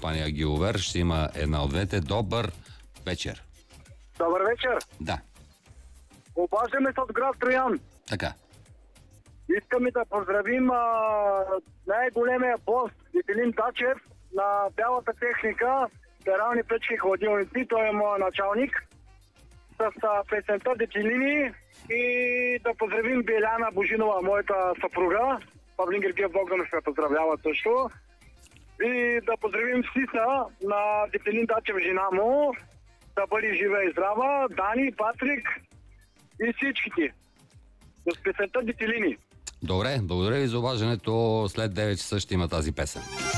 компания Агиловер ще има една от двете. Добър вечер. Добър вечер. Да. Обаждаме се от град Троян. Така. Искаме да поздравим най-големия бос Вителин Дачев на бялата техника, перални печки хладилници. Той е моят началник. С песента Детилини и да поздравим Беляна Божинова, моята съпруга. Павлин Георгиев Богданов ме поздравява също. И да поздравим Сиса на Детилин Дачев, жена му. Да бъде жива и здрава. Дани, Патрик и всичките. С песента Детилини. Добре, благодаря ви за обаждането. След 9 часа ще има тази песен.